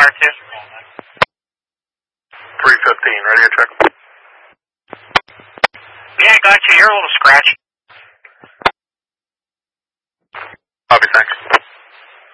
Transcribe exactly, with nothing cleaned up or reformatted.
fire two. three fifteen, radio check. Yeah, got you. You're a little scratchy. Copy, thanks.